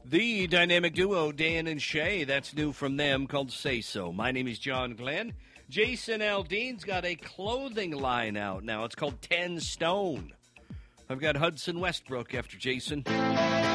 The dynamic duo, Dan and Shay, that's new from them, called Say So. My name is John Glenn. Jason Aldean's got a clothing line out now. It's called 10 Stone. I've got Hudson Westbrook after Jason.